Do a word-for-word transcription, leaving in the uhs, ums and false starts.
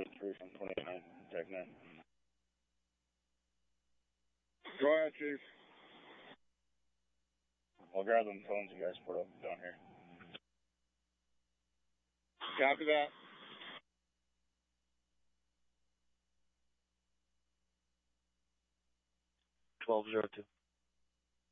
three from twenty-nine, Tech nine. Go ahead, Chief. I'll grab them phones you guys put up down here. Copy that. twelve zero two.